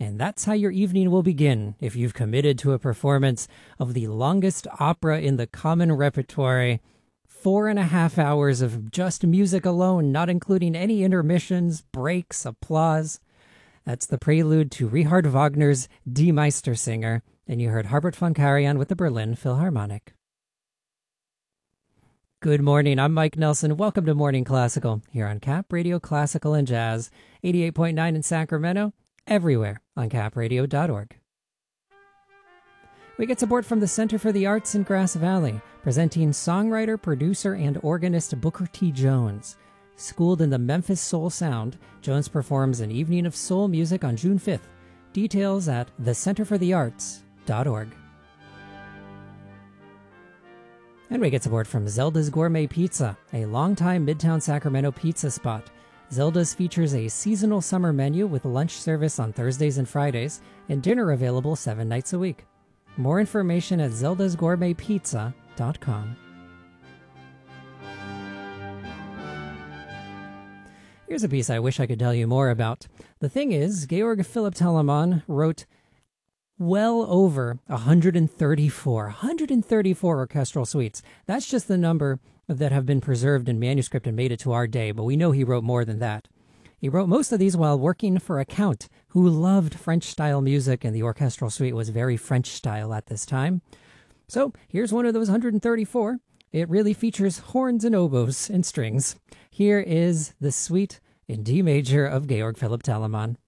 And that's how your evening will begin if you've committed to a performance of the longest opera in the common repertoire. 4.5 hours of just music alone, not including any intermissions, breaks, applause. That's the prelude to Richard Wagner's Die Meistersinger, and you heard Herbert von Karajan with the Berlin Philharmonic. Good morning, I'm Mike Nelson. Welcome to Morning Classical here on Cap Radio Classical and Jazz, 88.9 in Sacramento, everywhere on capradio.org. We get support from the Center for the Arts in Grass Valley, presenting songwriter, producer, and organist Booker T. Jones. Schooled in the Memphis Soul Sound, Jones performs an evening of soul music on June 5th. Details at thecenterforthearts.org. And we get support from Zelda's Gourmet Pizza, a longtime Midtown Sacramento pizza spot. Zelda's features a seasonal summer menu with lunch service on Thursdays and Fridays, and dinner available 7 nights a week. More information at zeldasgourmetpizza.com. Here's a piece I wish I could tell you more about. The thing is, Georg Philipp Telemann wrote well over 134 orchestral suites. That's just the number that have been preserved in manuscript and made it to our day, but we know he wrote more than that. He wrote most of these while working for a count who loved French-style music, and the orchestral suite was very French style at this time. So here's one of those 134. It really features horns and oboes and strings. Here is the suite in D major of Georg Philipp Telemann.